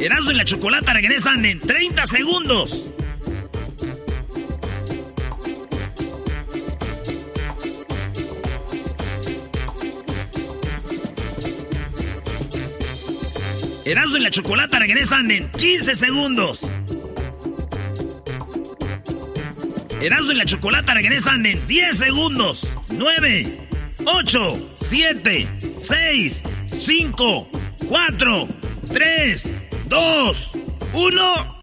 Erasmo y la Chocolata regresan en 30 segundos. Erasmo y la Chocolata regresan en 15 segundos. Erasmo y la Chocolata regresan en 10 segundos. 9, 8, 7, 6, 5, 4, 3, 2, 1.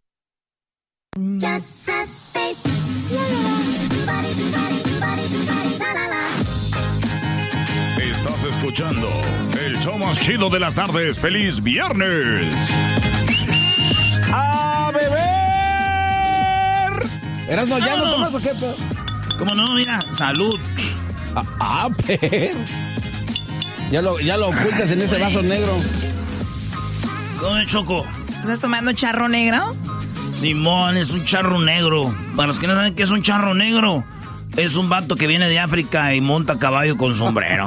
Estás escuchando el show más chido de las tardes. ¡Feliz viernes! ¡A beber! Erasmo, ¿ya no tomas o qué? ¿Cómo no? Mira, salud. Pero... Ya lo ocultas en ese vaso negro. ¿Dónde, Choco? ¿Estás tomando charro negro? Simón, es un charro negro. Para los que no saben qué es un charro negro, es un vato que viene de África y monta caballo con sombrero.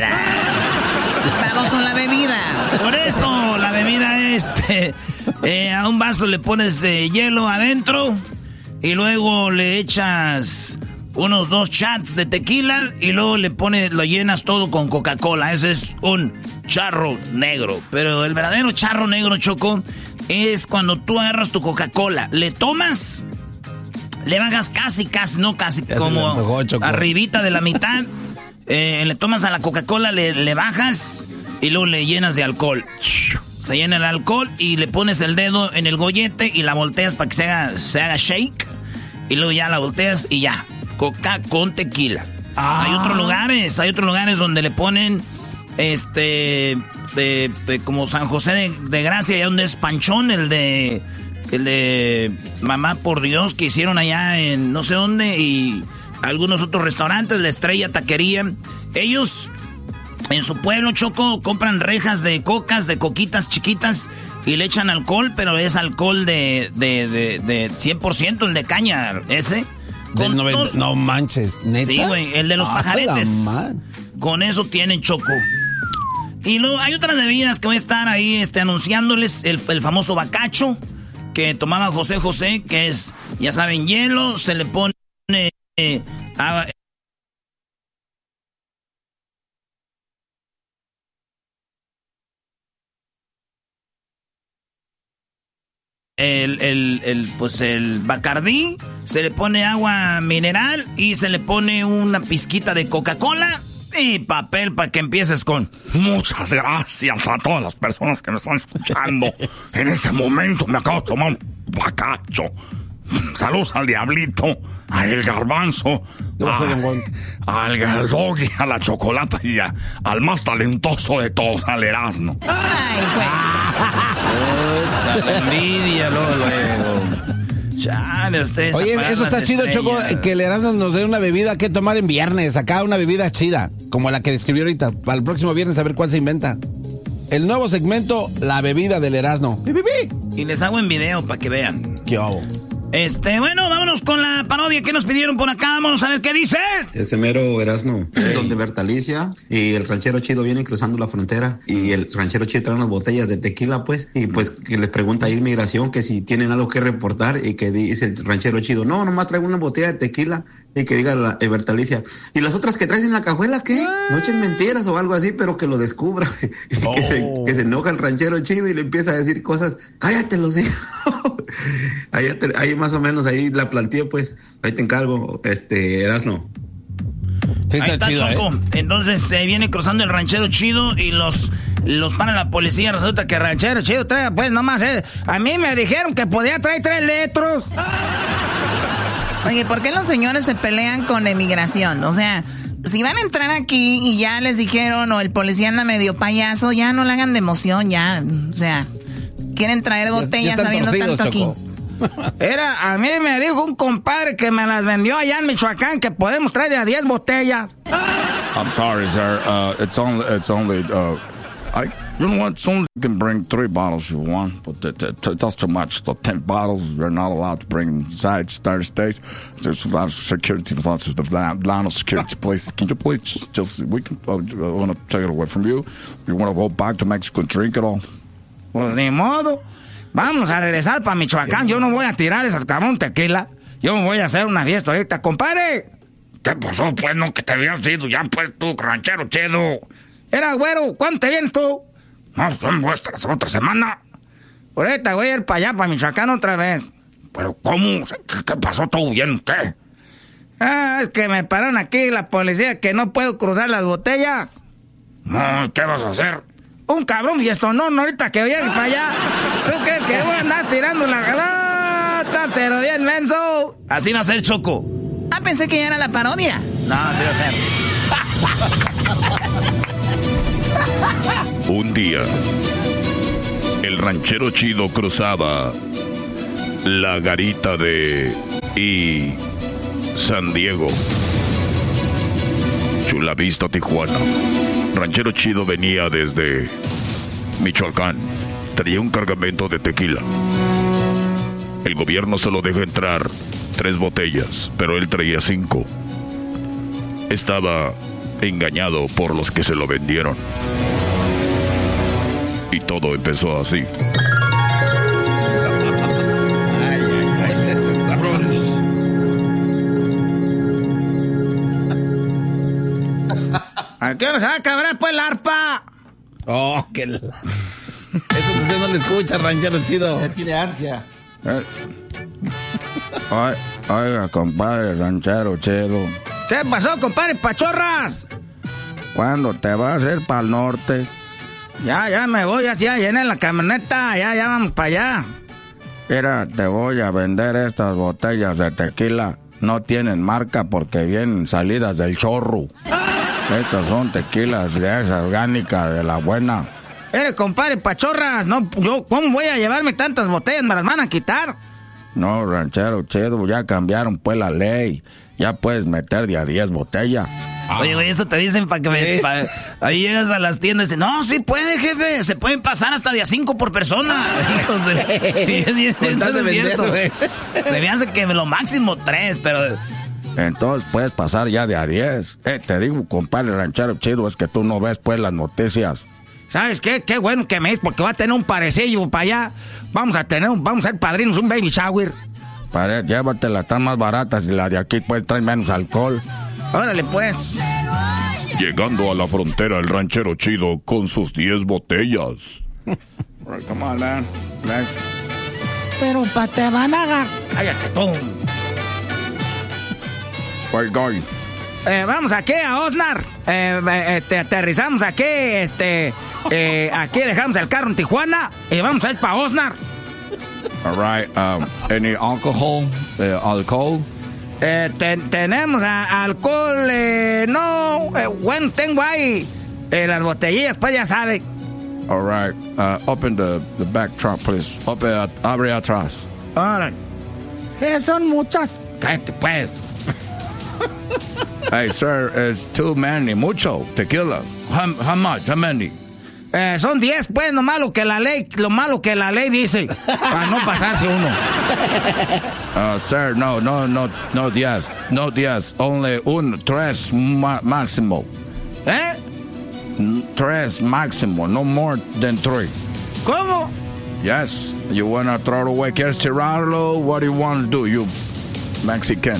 Vamos a la bebida. Por eso, la bebida es... a un vaso le pones hielo adentro y luego le echas unos 2 shots de tequila y luego lo llenas todo con Coca-Cola. Ese es un charro negro. Pero el verdadero charro negro, Choco, es cuando tú agarras tu Coca-Cola, le tomas, le bajas casi, como mejor, arribita de la mitad, le tomas a la Coca-Cola, le bajas y luego le llenas de alcohol. Se llena el alcohol y le pones el dedo en el gollete y la volteas para que se haga shake. Y luego ya la volteas y ya. Coca con tequila. Hay otros lugares donde le ponen como San José de Gracia, allá donde es Panchón, el de Mamá por Dios, que hicieron allá en no sé dónde, y algunos otros restaurantes, La Estrella Taquería. Ellos en su pueblo, Choco, compran rejas de cocas, de coquitas chiquitas y le echan alcohol, pero es alcohol de 100%, el de caña, ese. No manches, ¿neta? Sí, güey, el de los pajaretes. Con eso tienen, Choco. Y luego hay otras bebidas que voy a estar ahí anunciándoles. El famoso bacacho que tomaba José José, que es, ya saben, hielo, se le pone agua. El Bacardí, se le pone agua mineral y se le pone una pizquita de Coca-Cola y papel para que empieces con muchas gracias a todas las personas que me están escuchando. En este momento me acabo de tomar un bacacho. Saludos al Diablito, a El Garbanzo, al Doggy, a la Chocolata y al más talentoso de todos, al Erasmo. Ay, La envidia, luego. Chale, ustedes. Oye, eso está chido, Choco, que el Erasmo nos dé una bebida que tomar en viernes. Acá una bebida chida, como la que describió ahorita. Para el próximo viernes a ver cuál se inventa. El nuevo segmento, la bebida del Erasmo. Y les hago en video para que vean. ¿Qué hago? Bueno, vámonos con la parodia que nos pidieron por acá. Vamos a ver qué dice. Ese mero Erasmo, donde Bertalicia y el ranchero chido vienen cruzando la frontera y el ranchero chido trae unas botellas de tequila, pues, y pues que les pregunta a Inmigración que si tienen algo que reportar y que dice el ranchero chido, no, nomás traigo una botella de tequila, y que diga Bertalicia, ¿y las otras que traes en la cajuela qué? No echen mentiras o algo así, pero que lo descubra. Y que se enoja el ranchero chido y le empieza a decir cosas, cállate los hijos. Ahí más o menos, ahí la planteé, pues, ahí te encargo, Erasmo. Sí, ahí está, chido, Choco. Entonces se viene cruzando el ranchero chido y los para la policía. Resulta que el ranchero chido trae, pues nomás, a mí me dijeron que podía traer 3 litros. Oye, ¿por qué los señores se pelean con la inmigración? O sea, si van a entrar aquí y ya les dijeron, o el policía anda medio payaso, ya no le hagan de emoción, ya. O sea, quieren traer botellas ya sabiendo tanto aquí. A mí me dijo un compadre que me las vendió allá en Michoacán que podemos traer de a 10 botellas. I'm sorry, sir. It's only. You know what? It's only you can bring 3 bottles if you want, but that's too much. The 10 bottles you're not allowed to bring inside the United States. There's a lot of security, lots of security places. Can you please we want to take it away from you. You want to go back to Mexico and drink it all? Pues ni modo. Vamos a regresar para Michoacán. Yo no voy a tirar ese cabrón tequila. Yo me voy a hacer una fiesta ahorita, compadre. ¿Qué pasó, pues? No, que te habías ido ya, pues, tú, ranchero chido. Era, güero, ¿cuándo te vienes tú? No, son vuestras otra semana. Ahorita voy a ir para allá, para Michoacán otra vez. ¿Pero cómo? ¿Qué pasó? ¿Todo bien? ¿Qué? Es que me pararon aquí la policía que no puedo cruzar las botellas. No, ¿qué vas a hacer? Un cabrón fiestonón ahorita que voy a ir para allá. ¿Tú crees que voy a andar tirando la gata? Pero bien menso. Así va a ser, Choco. Pensé que ya era la parodia. No, sí va a ser. Un día, el ranchero chido cruzaba la garita de San Diego, Chula Vista, Tijuana. Ranchero chido venía desde Michoacán. Traía un cargamento de tequila. El gobierno solo deja entrar 3 botellas, pero él traía 5. Estaba engañado por los que se lo vendieron. Y todo empezó así. ¿A qué hora se va a acabar pues el arpa? Oh, que eso usted no le escucha, ranchero chido. Ya tiene ansia. Oiga, compadre ranchero chido. ¿Qué pasó, compadre Pachorras? ¿Cuándo te vas a ir para el norte? Ya me voy, ya llené la camioneta, ya vamos para allá. Mira, te voy a vender estas botellas de tequila. No tienen marca porque vienen salidas del chorro. Estas son tequilas de esa orgánica, de la buena. Compadre Pachorras, no, yo, ¿cómo voy a llevarme tantas botellas? ¿Me las van a quitar? No, ranchero chido, ya cambiaron pues la ley. Ya puedes meter de a 10 botellas. Oye, eso te dicen para que ahí llegas a las tiendas y dicen, no, sí puede, jefe, se pueden pasar hasta de a 5 por persona. Hijos de... Se me hace que lo máximo 3, pero... Entonces puedes pasar ya de a 10. Te digo, compadre ranchero chido, es que tú no ves pues las noticias. ¿Sabes qué? Qué bueno que me es, porque va a tener un parecillo para allá. Vamos a ser padrinos, un baby shower. Llévatela, están más baratas y la de aquí pues trae menos alcohol. Órale pues. Llegando a la frontera el ranchero chido con sus 10 botellas. Right, come on, man. Next. Pero te van a agarrar. Cállate tú. Where you going? Vamos aquí a Osnar. Aterrizamos aquí, aquí dejamos el carro en Tijuana y vamos a ir para Osnar. All right. Any alcohol? Alcohol? Tenemos alcohol, no. Bueno, tengo ahí las botellillas, pues ya sabe. All right. Open the back trunk, please. Abre atrás. Ahora. Son muchas. Cállate, pues. Hey, sir, it's too many. Mucho tequila. How much? How many? Son 10, pues, lo malo que la ley dice, para no pasarse uno. Sir, no 10. No 10. Only 3 máximo. 3 máximo, no more than 3. ¿Cómo? Yes. You wanna throw it away? ¿Quieres tirarlo? What do you want to do, you Mexican?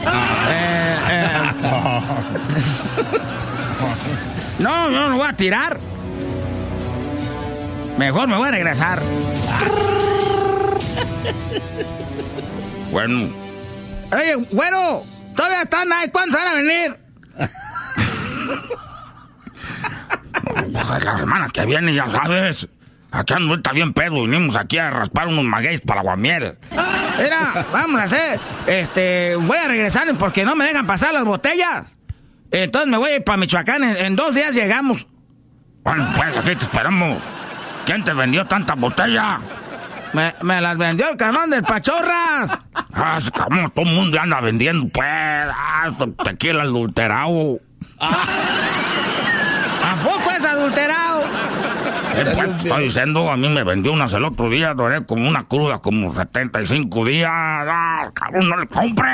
No, yo no lo voy a tirar. Mejor me voy a regresar. Bueno. Oye, güero, todavía están ahí. ¿Cuándo van a venir? Pues la semana que viene, ya sabes. Aquí ando ahorita bien pedo. Vinimos aquí a raspar unos magueyes para aguamiel. Mira, vamos a hacer, voy a regresar porque no me dejan pasar las botellas. Entonces me voy a ir para Michoacán. En 2 días llegamos. Bueno, pues aquí te esperamos. ¿Quién te vendió tanta botella? Me las vendió el cabrón del Pachorras. Ese cabrón, todo el mundo anda vendiendo, pues. Tequila adulterado. ¿A poco es adulterado? Pues te estoy diciendo, a mí me vendió unas el otro día, duré como una cruda, como 75 días. Cabrón, no le compre.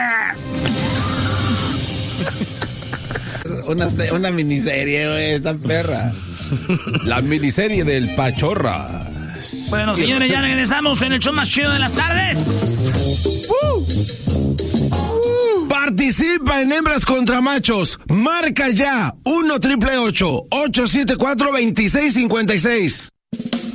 Una miniserie, güey, esta perra. La miniserie del Pachorras. tardes. Bueno, señores, ya regresamos en el show más chido de las tardes. Participa en Hembras contra Machos. Marca ya 1-888-874-2656.